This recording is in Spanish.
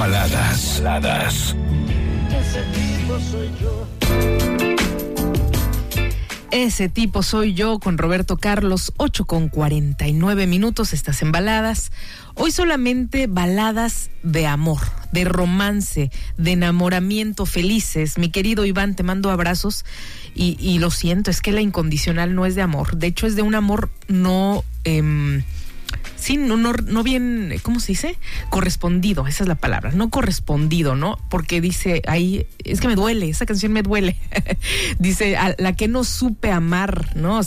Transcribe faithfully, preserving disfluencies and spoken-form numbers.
Baladas. Baladas. Ese tipo soy yo. Ese tipo soy yo con Roberto Carlos, ocho con cuarenta y nueve minutos, estás en Baladas. Hoy solamente baladas de amor, de romance, de enamoramiento felices. Mi querido Iván, te mando abrazos y, y lo siento, es que la incondicional no es de amor. De hecho, es de un amor no... Eh, Sí, no, no, no bien, ¿cómo se dice? Correspondido, esa es la palabra, no correspondido, ¿no? Porque dice ahí, es que me duele, esa canción me duele. Dice, a la que no supe amar, ¿no?